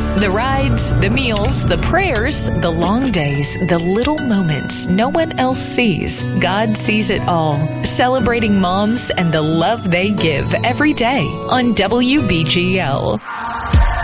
The rides, the meals, the prayers, the long days, the little moments no one else sees. God sees it all. Celebrating moms and the love they give every day on WBGL.